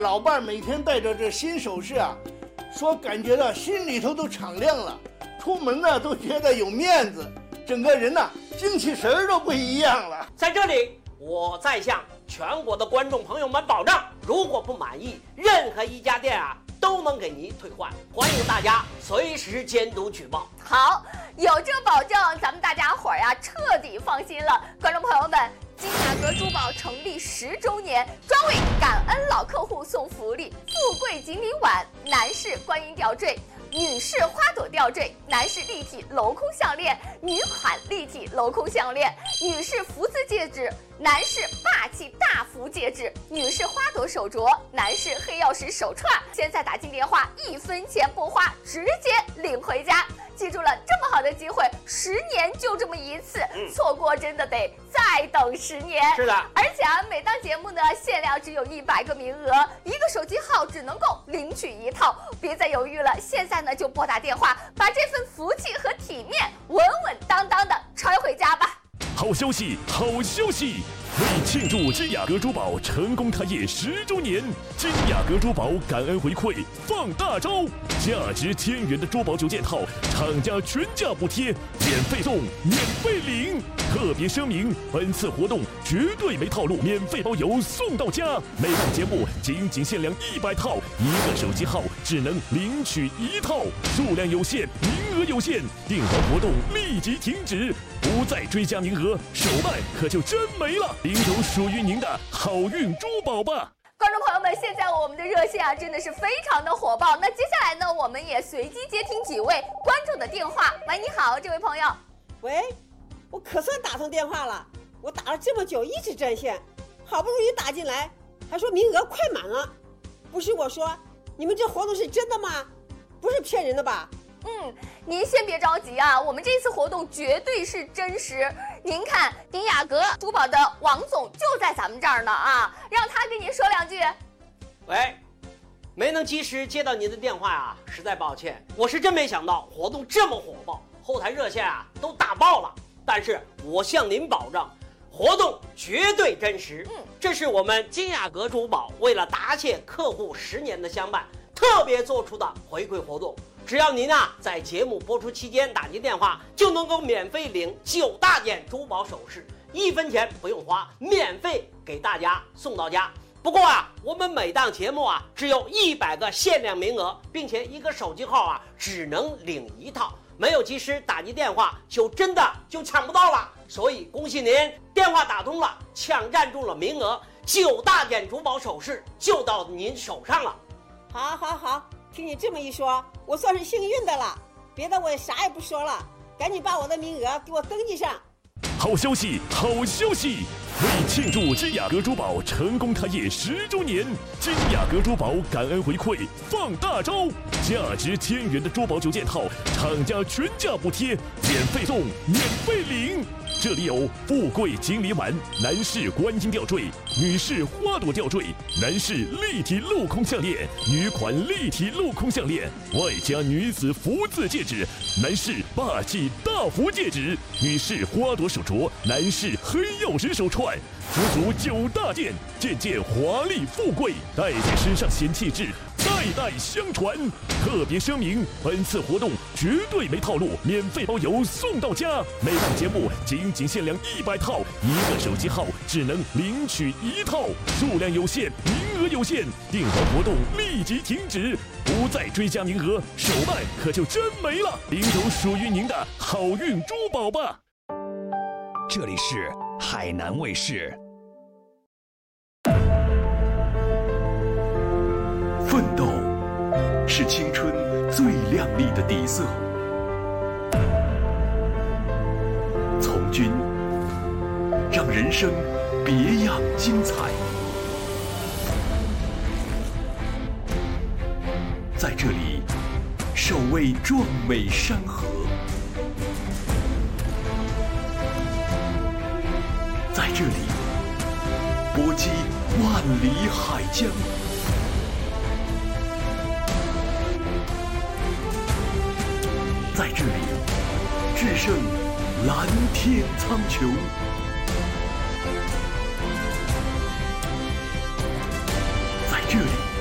老伴每天戴着这新首饰啊，说感觉到心里头都敞亮了，出门呢都觉得有面子，整个人呢精气神都不一样了。 在这里，我再向全国的观众朋友们保障，如果不满意，任何一家店啊都能给您退换，欢迎大家随时监督举报。 好，有这个保证，咱们大家伙儿呀彻底放心了。观众朋友们，金雅阁珠宝成立10周年，专为感恩老客户送福利：富贵锦鲤碗、男士观音吊坠、女士花朵吊坠、男士立体镂空项链、女款立体镂空项链、女士福字戒指、男士霸气大福戒指、女士花朵手镯、男士黑曜石手串。现在打进电话，1分钱不花，直接领回家。记住了，这么好的机会，10年就这么一次，错过真的得再等10年。 是的， 而且啊，每档节目呢限量只有100个名额，一个手机号只能够领取1套，别再犹豫了，现在呢就拨打电话，把这份福气和体面稳稳当当的揣回家吧。 好消息，好消息！为庆祝金雅阁珠宝成功开业10周年，金雅阁珠宝感恩回馈放大招，价值1000元的珠宝9件套，厂家全价补贴，免费送，免费领。特别声明，本次活动绝对没套路，免费包邮送到家。每档节目仅限量100套，一个手机号只能领取1套，数量有限，名额有限，订单活动立即停止，不再追加名额，手办可就真没了。领走属于您的好运珠宝吧！ 观众朋友们，现在我们的热线啊真的是非常的火爆。那接下来呢，我们也随机接听几位观众的电话。喂，你好，这位朋友。 喂，我可算打通电话了，我打了这么久一直占线，好不容易打进来，还说名额快满了。不是我说，你们这活动是真的吗？不是骗人的吧？ 您先别着急啊，我们这次活动绝对是真实。您看，金雅阁珠宝的王总就在咱们这儿呢啊，让他跟您说2句。 喂，没能及时接到您的电话啊，实在抱歉。我是真没想到活动这么火爆，后台热线啊都打爆了。但是我向您保证，活动绝对真实。这是我们金雅阁珠宝为了答谢客户10年的相伴，特别做出的回馈活动。只要您啊在节目播出期间打进电话，就能够免费领9大件珠宝首饰，1分钱不用花，免费给大家送到家。不过啊，我们每档节目啊只有100个限量名额，并且一个手机号啊只能领1套，没有及时打进电话就真的抢不到了。所以恭喜您，电话打通了，抢占住了名额，9大件珠宝首饰就到您手上了。 好，听你这么一说，我算是幸运的了。别的我也啥也不说了，赶紧把我的名额给我登记上。 好消息，好消息！为庆祝金雅阁珠宝成功开业10周年，金雅阁珠宝感恩回馈放大招，价值1000元的珠宝9件套，厂家全价补贴，免费送，免费领。这里有富贵锦鲤碗、男士观音吊坠、女士花朵吊坠、男士立体镂空项链、女款立体镂空项链，外加女子福字戒指、男士霸气大福戒指、女士花朵手镯、男士黑曜石手串，足足9大件，件件华丽富贵，戴在身上显气质，代代相传。特别声明，本次活动绝对没套路，免费包邮送到家。每档节目仅限量100套，一个手机号只能领取1套，数量有限，名额有限，订单活动立即停止，不再追加名额，手办可就真没了。领走属于您的好运珠宝吧！ 这里是海南卫视。 奋斗是青春最亮丽的底色，从军让人生别样精彩。在这里，守卫壮美山河；在这里，搏击万里海疆。在这里，制胜蓝天苍穹。